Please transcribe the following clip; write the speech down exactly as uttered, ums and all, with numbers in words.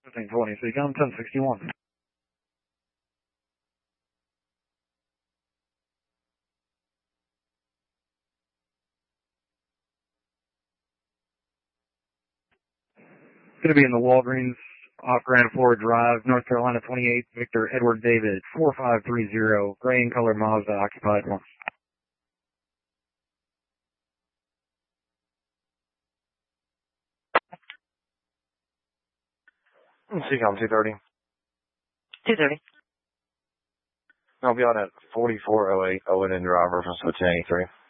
fifteen twenty, so you come ten sixty-one. Going to be in the Walgreens off Grand Ford Drive, North Carolina twenty-eight, Victor Edward David, four five three zero, gray and color Mazda, occupied one. C COM two thirty. two thirty. I'll be on at forty-four oh eight Owen and Driver from Switch eighty-three.